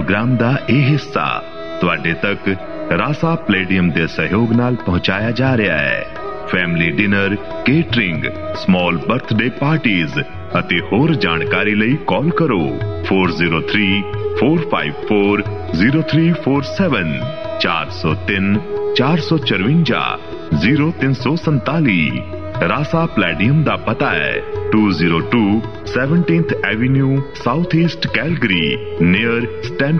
Programme ਦਾ ਇਹ ਹਿੱਸਾ ਤੁਹਾਡੇ ਤੱਕ ਰਾਸਾ ਪਲੇਡੀਅਮ ਦੇ ਸਹਿਯੋਗ ਨਾਲ ਪਹੁੰਚਾਇਆ ਜਾ ਰਿਹਾ ਹੈ। Family dinner, catering, small birthday parties ਅਤੇ ਹੋਰ ਜਾਣਕਾਰੀ ਲਈ ਕਾਲ ਕਰੋ 4034540347 403 454 0347। ਰਾਸਾ ਪਲੇਡੀਅਮ ਦਾ ਪਤਾ ਹੈ 202 17th avenue south East Calgary near Stan